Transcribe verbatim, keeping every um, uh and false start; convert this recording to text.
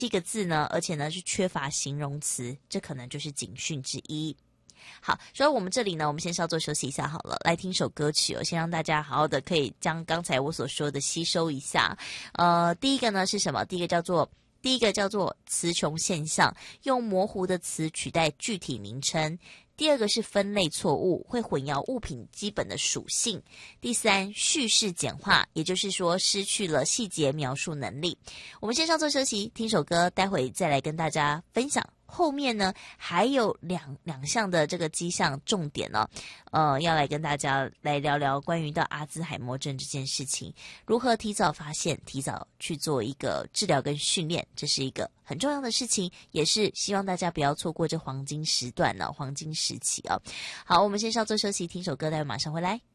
一个字呢，而且呢是缺乏形容词，这可能就是警讯之一。好，所以我们这里呢，我们先稍作休息一下好了，来听首歌曲哦，先让大家好好的可以将刚才我所说的吸收一下。呃，第一个呢是什么？第一个叫做第一个叫做词穷现象，用模糊的词取代具体名称。第二个是分类错误，会混淆物品基本的属性。第三，叙事简化，也就是说失去了细节描述能力。我们先稍作休息，听首歌，待会再来跟大家分享。后面呢还有两两项的这个迹象重点呢、哦，呃，要来跟大家来聊聊关于到阿兹海默症这件事情，如何提早发现，提早去做一个治疗跟训练，这是一个很重要的事情，也是希望大家不要错过这黄金时段呢、哦，黄金时期啊、哦。好，我们先稍作休息，听首歌，待会马上回来。